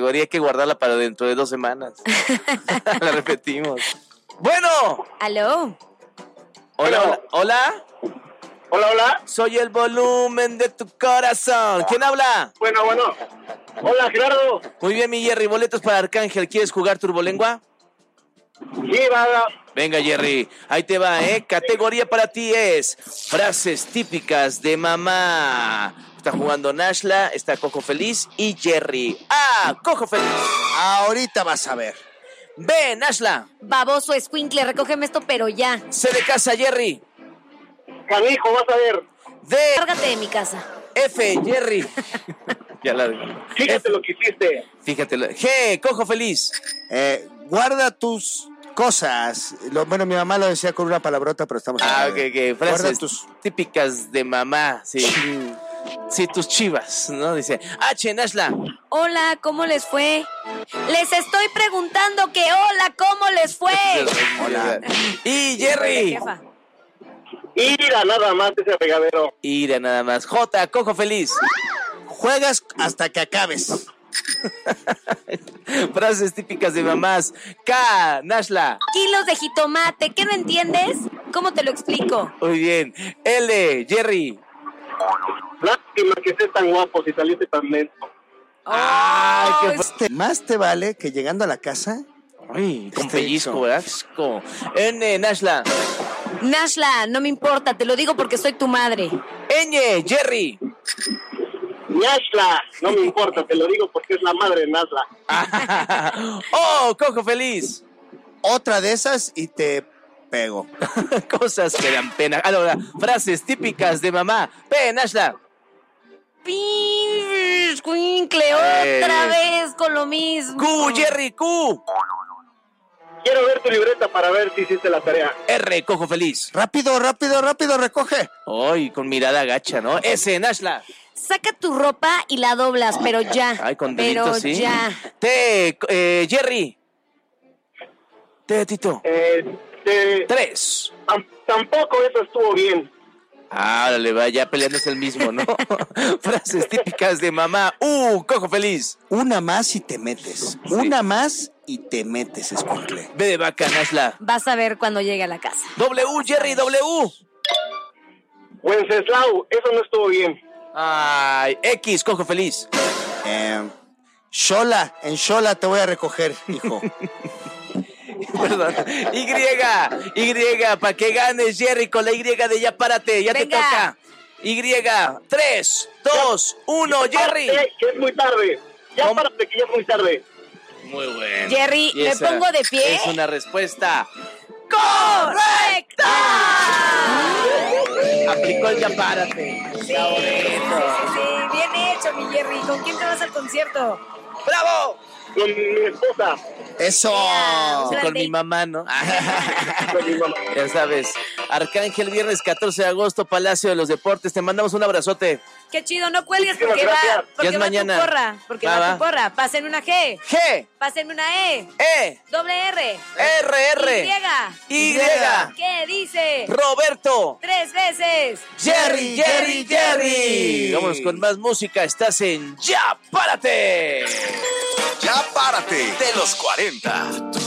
categoría hay que guardarla para dentro de 2 semanas. La repetimos. Bueno. ¿Aló? Hola, hola. Hola. Soy el volumen de tu corazón. ¿Quién habla? Bueno. Hola, Gerardo. Muy bien, mi Jerry. Boletos para Arcángel. ¿Quieres jugar Turbolengua? Sí, va. Venga, Jerry. Ahí te va, ¿eh? Categoría para ti es frases típicas de mamá. Está jugando Nashla, está Cojo Feliz y Jerry. Cojo Feliz. Ahorita vas a ver. B, Nashla. Baboso escuincle, recógeme esto, pero ya. C de casa, Jerry. Canijo, vas a ver. D. Lárgate de mi casa. F, Jerry. Ya la Fíjate lo que hiciste. Fíjate. G, Cojo Feliz. Guarda tus cosas. Bueno, mi mamá lo decía con una palabrota, pero estamos... Ok. Frases Guarda tus... típicas de mamá. Sí. Sí, tus chivas, ¿no? Dice, H, Nashla. Hola, ¿cómo les fue? Les estoy preguntando que hola, ¿cómo les fue? Hola. Y Jerry. Jefa. Ira nada más ese regadero. Ira nada más. J, Cojo Feliz. Juegas hasta que acabes. Frases típicas de mamás. K, Nashla. Kilos de jitomate, ¿qué no entiendes? ¿Cómo te lo explico? Muy bien. L, Jerry. Lástima que estés tan guapo si saliste tan lento. Ay, Más te vale que llegando a la casa... Ay, con Este pellizco, hizo. ¿verdad? Como N, Nashla. Nashla, no me importa, te lo digo porque soy tu madre. Ñ, Jerry. Nashla, no me importa, te lo digo porque es la madre de Nashla. Oh, Cojo Feliz. Otra de esas y te pego. Cosas que dan pena. Ahora, frases típicas de mamá. P, Nashla. Escuincle, otra vez con lo mismo. Q, Jerry, Q. Quiero ver tu libreta para ver si hiciste la tarea. R, Cojo Feliz. Rápido, recoge. Ay, con mirada gacha, ¿no? S, Nashla. Saca tu ropa y la doblas, pero ya. Ay, con pero deditos, sí. ya. T, Jerry. T, Tito. 3. Tampoco eso estuvo bien. Órale, va, ya peleándose el mismo, ¿no? Frases típicas de mamá. Cojo Feliz. Una más y te metes. Sí. Una más y te metes, escuincle. B de vaca, Nashla. Vas a ver cuando llegue a la casa. W, Jerry, W. Wenceslao, eso no estuvo bien. Ay, X, Cojo Feliz. En Xola te voy a recoger, hijo. Perdón. Y, para que ganes, Jerry, con la Y de ya párate, ya Venga. te toca. Y, 3, 2, 1, Jerry. Que es muy tarde. Ya ¿Cómo? párate que ya es muy tarde. Muy bueno. Jerry, Y ¿me esa pongo de pie? Es una respuesta ¡correcta! Aplicó el ya párate. Sí, bien hecho, mi Jerry. ¿Con quién te vas al concierto? ¡Bravo! Con mi esposa. ¡Eso! Sí, con mi mamá, ¿no? Con mi mamá. Ya sabes. Arcángel, viernes 14 de agosto, Palacio de los Deportes. Te mandamos un abrazote. Qué chido, no cuelgues Muchísimas porque gracias. va, porque Ya es va mañana. tu porra. Porque Va, va va. tu porra. Pásenme una G. G, Pásenme una E. E, Doble R. R, Y, ¿Qué dice? Roberto, 3 veces. Jerry. Vámonos con más música. Estás en Ya Párate. Ya párate de los 40.